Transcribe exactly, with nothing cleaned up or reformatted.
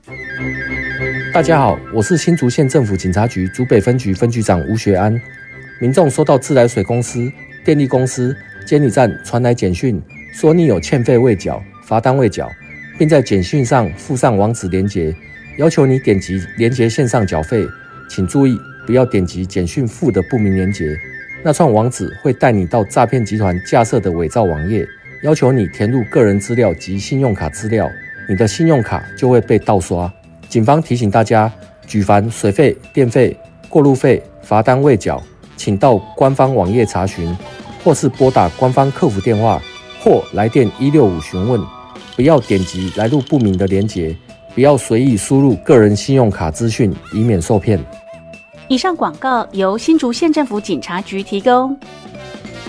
大家好，我是新竹县政府警察局竹北分局分局长吴学安。民众收到自来水公司、电力公司、监理站传来简讯，说你有欠费未缴、罚单未缴，并在简讯上附上网址连结，要求你点击连结线上缴费。请注意，不要点击简讯附的不明连结，那串网址会带你到诈骗集团架设的伪造网页，要求你填入个人资料及信用卡资料，你的信用卡就会被盗刷。警方提醒大家，举凡水费、电费、过路费、罚单未缴，请到官方网页查询，或是拨打官方客服电话，或来电一六五询问。不要点击来路不明的连结，不要随意输入个人信用卡资讯，以免受骗。 以上广告由新竹县政府警察局提供。